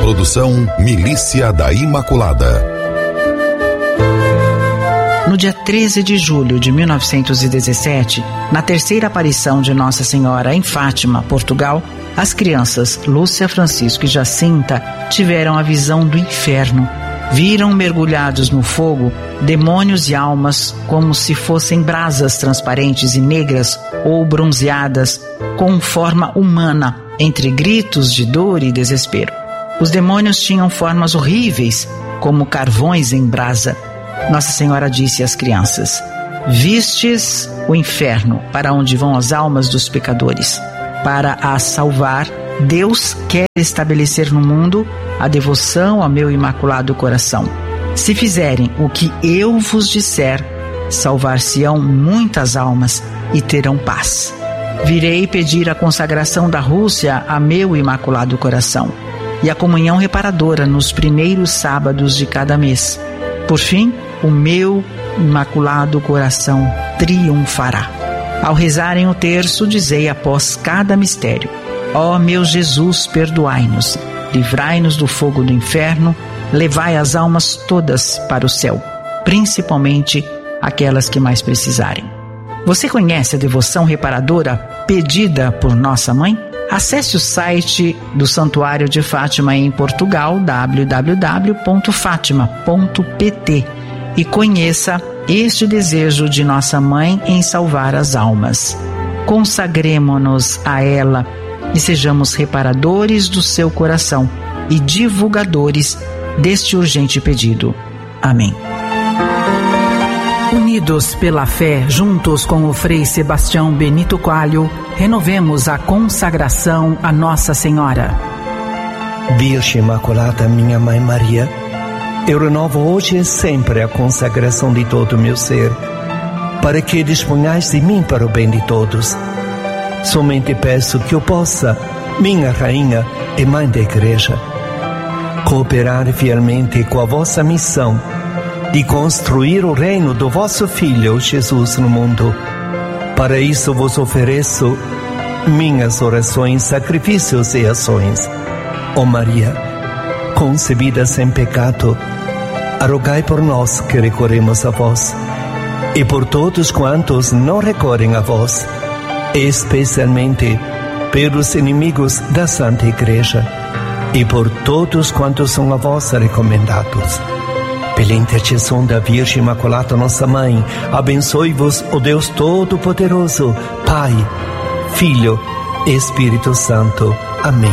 Produção Milícia da Imaculada. No dia 13 de julho de 1917, na terceira aparição de Nossa Senhora em Fátima, Portugal, as crianças Lúcia, Francisco e Jacinta tiveram a visão do inferno. Viram mergulhados no fogo demônios e almas como se fossem brasas transparentes e negras ou bronzeadas com forma humana, entre gritos de dor e desespero. Os demônios tinham formas horríveis, como carvões em brasa. Nossa Senhora disse às crianças: vistes o inferno, para onde vão as almas dos pecadores. Para as salvar, Deus quer estabelecer no mundo a devoção ao meu imaculado coração. Se fizerem o que eu vos disser, salvar-se-ão muitas almas e terão paz. Virei pedir a consagração da Rússia a meu imaculado coração e a comunhão reparadora nos primeiros sábados de cada mês. Por fim, o meu imaculado coração triunfará. Ao rezarem o terço, dizei após cada mistério: ó meu Jesus, perdoai-nos, livrai-nos do fogo do inferno, levai as almas todas para o céu, principalmente aquelas que mais precisarem. Você conhece a devoção reparadora pedida por Nossa Mãe? Acesse o site do Santuário de Fátima em Portugal, www.fatima.pt, e conheça este desejo de Nossa Mãe em salvar as almas. Consagremo-nos a ela e sejamos reparadores do seu coração e divulgadores deste urgente pedido. Amém. Unidos pela fé, juntos com o Frei Sebastião Benito Coelho, renovemos a consagração a Nossa Senhora. Virgem Imaculada, minha Mãe Maria, eu renovo hoje e sempre a consagração de todo o meu ser, para que disponhais de mim para o bem de todos. Somente peço que eu possa, minha Rainha e Mãe da Igreja, cooperar fielmente com a vossa missão de construir o reino do vosso Filho Jesus no mundo. Para isso vos ofereço minhas orações, sacrifícios e ações. Ó Maria, concebida sem pecado, rogai por nós que recorremos a vós, e por todos quantos não recorrem a vós, especialmente pelos inimigos da Santa Igreja, e por todos quantos são a vós recomendados. Pela intercessão da Virgem Imaculada, nossa Mãe, abençoe-vos o Deus Todo-Poderoso, Pai, Filho e Espírito Santo. Amém.